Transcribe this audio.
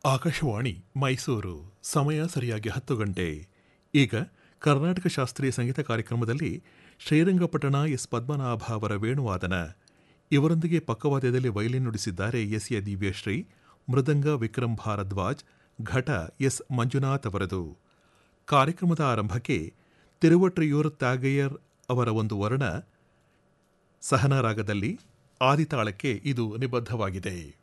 ಆಕಾಶವಾಣಿ ಮೈಸೂರು ಸಮಯ ಸರಿಯಾಗಿ 10 ಗಂಟೆ. ಈಗ ಕರ್ನಾಟಕ ಶಾಸ್ತ್ರೀಯ ಸಂಗೀತ ಕಾರ್ಯಕ್ರಮದಲ್ಲಿ ಶ್ರೀರಂಗಪಟ್ಟಣ ಎಸ್ ಪದ್ಮನಾಭ ಅವರ ವೇಣುವಾದನ. ಇವರೊಂದಿಗೆ ಪಕ್ಕವಾದ್ಯದಲ್ಲಿ ವಯಲಿನ್ ನುಡಿಸಿದ್ದಾರೆ ಎಸ್ ಎ ದಿವ್ಯಶ್ರೀ, ಮೃದಂಗ ವಿಕ್ರಮ್ ಭಾರದ್ವಾಜ್, ಘಟ ಎಸ್ ಮಂಜುನಾಥ್ ಅವರದು. ಕಾರ್ಯಕ್ರಮದ ಆರಂಭಕ್ಕೆ ತಿರುವಟ್ರಿಯೂರ್ ತ್ಯಾಗಯ್ಯರ್ ಅವರ ಒಂದು ವರ್ಣ ಸಹನಾ ರಾಗದಲ್ಲಿ ಆದಿತಾಳಕ್ಕೆ ಇದು ನಿಬದ್ಧವಾಗಿದೆ.